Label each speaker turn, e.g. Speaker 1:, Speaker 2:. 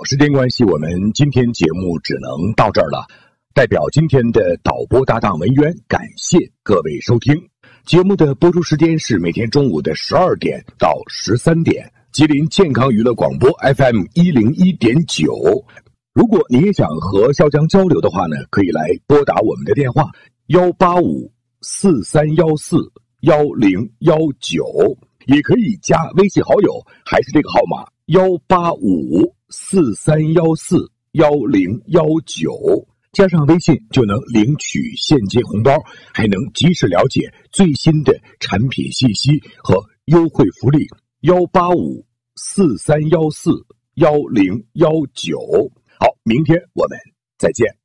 Speaker 1: 好，时间关系，我们今天节目只能到这儿了。代表今天的导播搭档文渊，感谢各位收听。节目的播出时间是每天中午的12点到13点，吉林健康娱乐广播 FM 101.9。如果你也想和潇江交流的话呢，可以来拨打我们的电话18543141019，也可以加微信好友，还是这个号码18543141019，加上微信就能领取现金红包，还能及时了解最新的产品信息和优惠福利。18543141019。好，明天我们再见。